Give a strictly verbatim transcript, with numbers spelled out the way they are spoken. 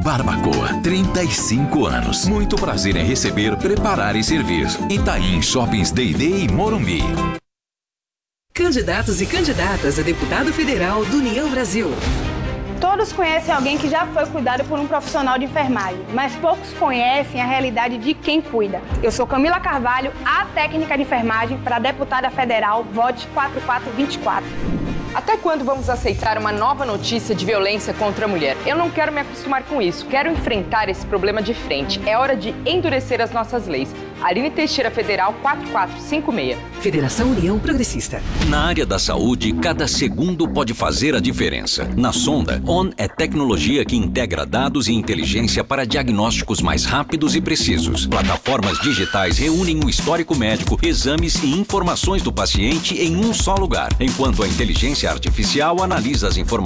Barbacoa, trinta e cinco anos. Muito prazer em receber, preparar e servir. Itaim Shoppings D e D e Morumbi. Candidatos e candidatas a deputado federal do União Brasil. Todos conhecem alguém que já foi cuidado por um profissional de enfermagem, mas poucos conhecem a realidade de quem cuida. Eu sou Camila Carvalho, a técnica de enfermagem para deputada federal, vote quatro quatro dois quatro. Até quando vamos aceitar uma nova notícia de violência contra a mulher? Eu não quero me acostumar com isso, quero enfrentar esse problema de frente. É hora de endurecer as nossas leis. Aline Teixeira Federal quatro quatro cinco seis. Federação União Progressista. Na área da saúde, cada segundo pode fazer a diferença. Na Sonda, On é tecnologia que integra dados e inteligência para diagnósticos mais rápidos e precisos. Plataformas digitais reúnem o histórico médico, exames e informações do paciente em um só lugar, enquanto a inteligência artificial analisa as informações